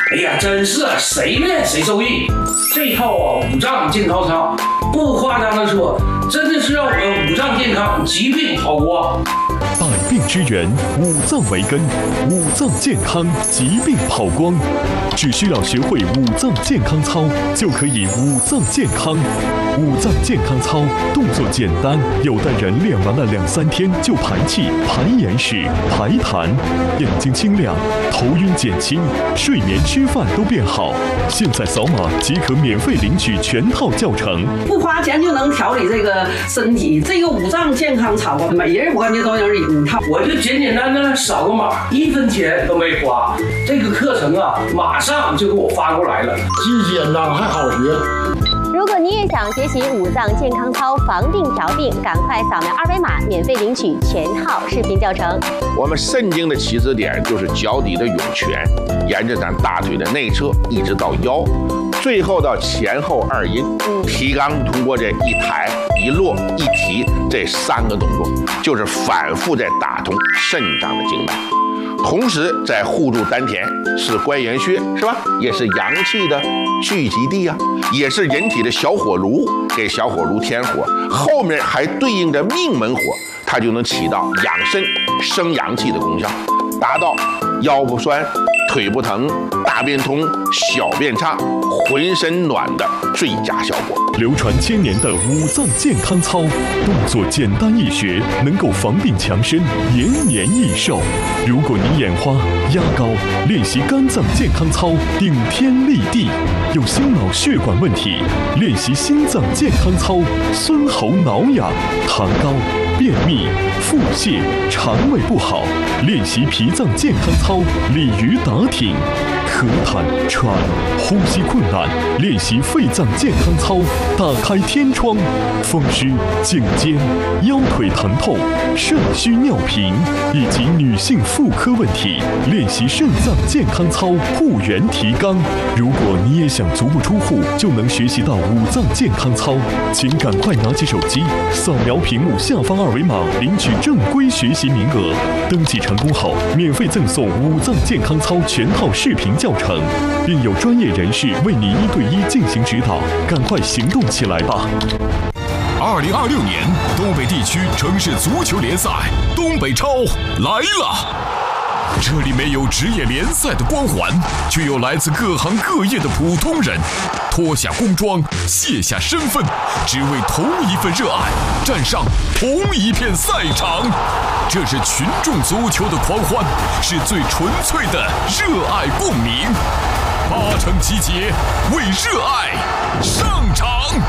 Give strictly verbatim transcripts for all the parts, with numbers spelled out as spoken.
哎呀，真是谁练谁受益。这套啊五脏健康操，不夸张的说，真的是让我们五脏健康，疾病逃光。 百病之源，五脏为根，五脏健康，疾病跑光。只需要学会五脏健康操，就可以五脏健康。五脏健康操动作简单，有的人练完了两三天就排气、排眼屎、排痰，眼睛清亮，头晕减轻，睡眠吃饭都变好。现在扫码即可免费领取全套教程， 不花钱就能调理这个身体。这个五脏健康操，每人我感觉都能领一套。 我就简简单单扫个码，一分钱都没花。这个课程啊，马上就给我发过来了， 既简单还好学。 如果你也想学习五脏健康操防病调病，赶快扫描二维码，免费领取全套视频教程。 我们肾经的起止点就是脚底的涌泉，沿着咱大腿的内侧一直到腰，最后到前后二阴。提肛通过这一抬一落一提这三个动作，就是反复在打通肾脏的经脉。同时在护住丹田，是关元穴，是吧？也是阳气的聚集地啊，也是人体的小火炉，给小火炉添火。后面还对应着命门火，它就能起到养肾、生阳气的功效，达到腰不酸、腿不疼、大便通、小便畅、浑身暖的最佳效果。 流传千年的五脏健康操，动作简单易学，能够防病强身，延年益寿。如果你眼花、压高，练习肝脏健康操，顶天立地；有心脑血管问题，练习心脏健康操，孙喉挠痒；痰高、便秘、腹泻、肠胃不好，练习脾脏健康操，鲤鱼打挺；咳痰、喘、呼吸困难，练习肺脏健康操，打开天窗；风湿、颈肩、腰腿疼痛、肾虚尿频以及女性妇科问题，练习肾脏健康操，护元提肛。如果你也想足不出户就能学习到五脏健康操，请赶快拿起手机，扫描屏幕下方二维码，领取正规学习名额。登记成功后，免费赠送五脏健康操全套视频教程，并有专业人士为你一对一进行指导。赶快行动起来吧！ 二零二六年东北地区城市足球联赛东北超来了。这里没有职业联赛的光环，却有来自各行各业的普通人，脱下工装，卸下身份，只为同一份热爱，站上同一片赛场。这是群众足球的狂欢，是最纯粹的热爱共鸣。八成集结，为热爱上场。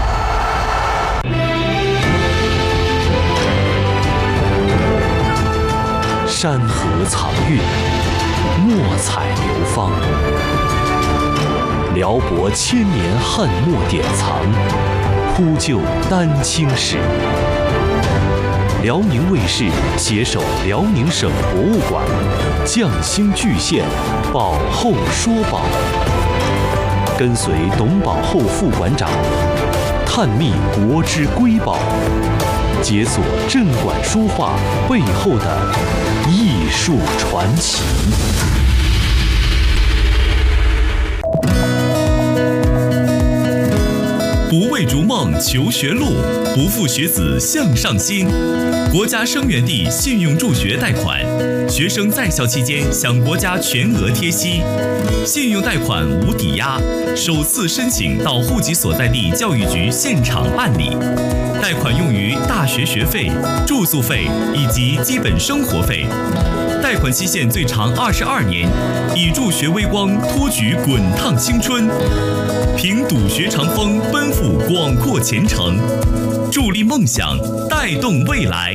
山河藏韵，墨彩流芳，辽博千年汉墨典藏，铺就丹青史。辽宁卫视携手辽宁省博物馆，匠心巨献，宝后说宝，跟随董宝后副馆长探秘国之瑰宝，解锁镇馆书画背后的艺术传奇。 不为逐梦求学路，不负学子向上心。国家生源地信用助学贷款，学生在校期间享国家全额贴息，信用贷款无抵押，首次申请到户籍所在地教育局现场办理。贷款用于大学学费、住宿费以及基本生活费。贷款期限最长二十二年，以助学微光托举滚烫青春，凭笃学长风奔赴广阔前程，助力梦想，带动未来。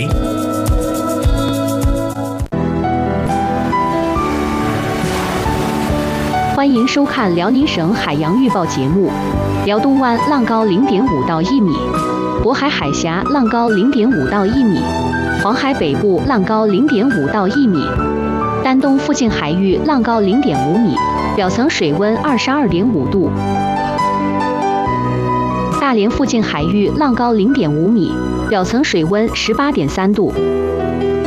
欢迎收看辽宁省海洋预报节目。辽东湾浪高零点五到一米，渤海海峡浪高零点五到一米，黄海北部浪高零点五到一米，丹东附近海域浪高零点五米，表层水温二十二点五度。大连附近海域浪高零点五米，表层水温十八点三度。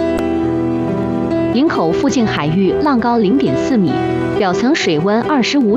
营口附近海域浪高零点四米，表层水温二十五。